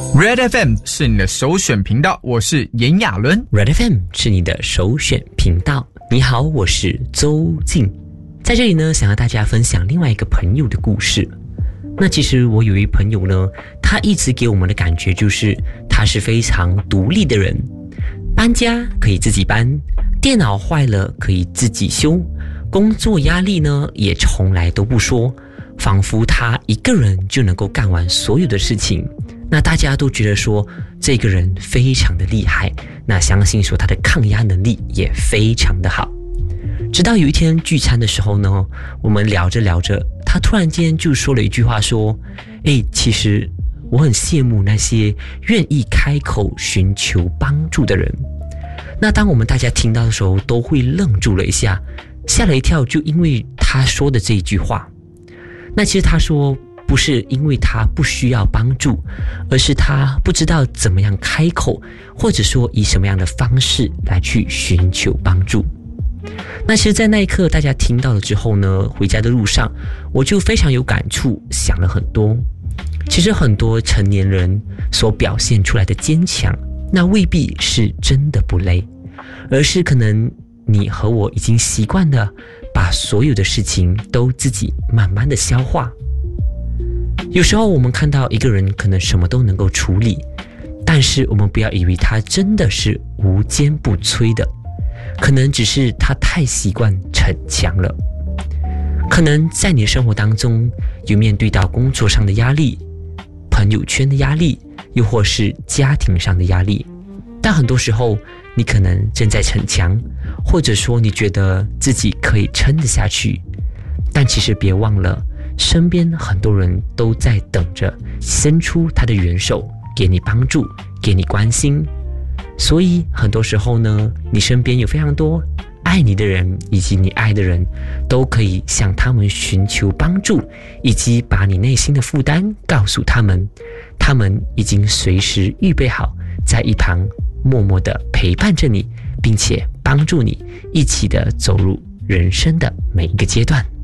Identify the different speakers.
Speaker 1: Red FM 是你的首选频道，我是炎亚纶。
Speaker 2: Red FM 是你的首选频道。你好，我是周静。在这里呢，想和大家分享另外一个朋友的故事。那其实我有一朋友呢，他一直给我们的感觉就是他是非常独立的人，搬家可以自己搬，电脑坏了可以自己修，工作压力呢也从来都不说，仿佛他一个人就能够干完所有的事情。那大家都觉得说这个人非常的厉害，那相信说他的抗压能力也非常的好。直到有一天聚餐的时候呢，我们聊着聊着，他突然间就说了一句话说，其实我很羡慕那些愿意开口寻求帮助的人。那当我们大家听到的时候都会愣住了一下，吓了一跳，就因为他说的这一句话。那其实他说不是因为他不需要帮助，而是他不知道怎么样开口，或者说以什么样的方式来去寻求帮助。那其实在那一刻大家听到了之后呢，回家的路上我就非常有感触，想了很多。其实很多成年人所表现出来的坚强，那未必是真的不累，而是可能你和我已经习惯了把所有的事情都自己慢慢的消化。有时候我们看到一个人可能什么都能够处理，但是我们不要以为他真的是无坚不摧的，可能只是他太习惯逞强了。可能在你的生活当中有面对到工作上的压力、朋友圈的压力，又或是家庭上的压力，但很多时候你可能正在逞强，或者说你觉得自己可以撑得下去，但其实别忘了身边很多人都在等着伸出他的援手，给你帮助，给你关心。所以很多时候呢，你身边有非常多爱你的人，以及你爱的人，都可以向他们寻求帮助，以及把你内心的负担告诉他们，他们已经随时预备好，在一旁默默地陪伴着你，并且帮助你一起的走入人生的每一个阶段。